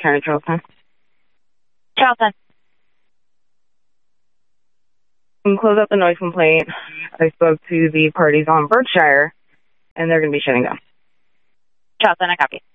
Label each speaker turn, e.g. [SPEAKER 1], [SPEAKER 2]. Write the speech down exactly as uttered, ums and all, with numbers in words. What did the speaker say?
[SPEAKER 1] Karen Charleston.
[SPEAKER 2] Charleston.
[SPEAKER 1] And close up the noise complaint. I spoke to the parties on Berkshire, and they're going to be shutting down.
[SPEAKER 2] Charleston, I copy.